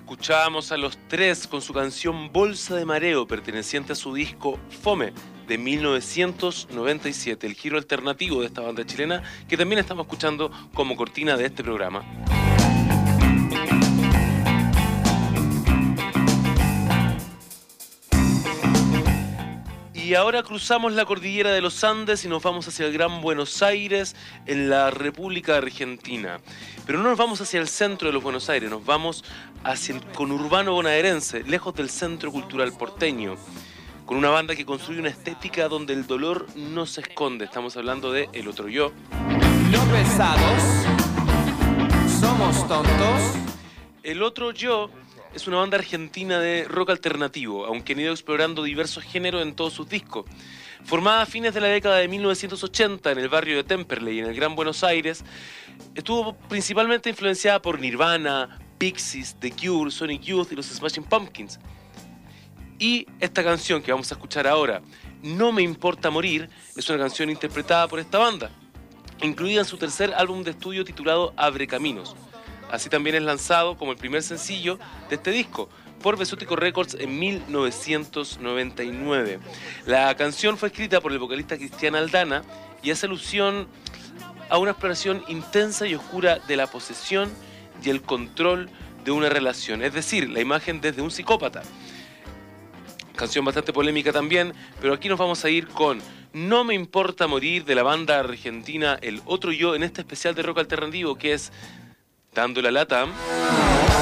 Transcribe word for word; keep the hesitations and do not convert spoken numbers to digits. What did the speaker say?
Escuchábamos a Los Tres con su canción Bolsa de Mareo, perteneciente a su disco Fome, de mil novecientos noventa y siete, el giro alternativo de esta banda chilena, que también estamos escuchando como cortina de este programa. Y ahora cruzamos la cordillera de los Andes y nos vamos hacia el Gran Buenos Aires, en la República Argentina. Pero no nos vamos hacia el centro de los Buenos Aires, nos vamos hacia el conurbano bonaerense, lejos del centro cultural porteño, con una banda que construye una estética donde el dolor no se esconde. Estamos hablando de El Otro Yo. No pesados, somos tontos. El Otro Yo es una banda argentina de rock alternativo, aunque han ido explorando diversos géneros en todos sus discos. Formada a fines de la década de mil novecientos ochenta en el barrio de Temperley, en el Gran Buenos Aires, estuvo principalmente influenciada por Nirvana, Pixies, The Cure, Sonic Youth y los Smashing Pumpkins. Y esta canción que vamos a escuchar ahora, No Me Importa Morir, es una canción interpretada por esta banda, incluida en su tercer álbum de estudio titulado Abre Caminos. Así también es lanzado como el primer sencillo de este disco por Vesútico Records en mil novecientos noventa y nueve. La canción fue escrita por el vocalista Cristian Aldana y hace alusión a una exploración intensa y oscura de la posesión y el control de una relación, es decir, la imagen desde un psicópata. Canción bastante polémica también, pero aquí nos vamos a ir con No Me Importa Morir de la banda argentina El Otro Yo en este especial de rock alternativo que es Dando la Lata.